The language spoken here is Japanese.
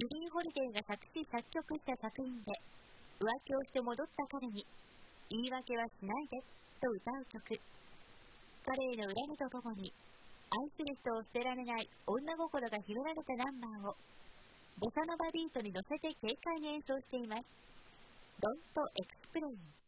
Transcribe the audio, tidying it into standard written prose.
ビリー・ホリデーが作詞作曲した作品で、浮気をして戻った彼に言い訳はしないでと歌う曲。彼への恨みとともに愛する人を捨てられない女心が広がれたナンバーをボサノバビートに乗せて軽快に演奏しています。Don't Explain。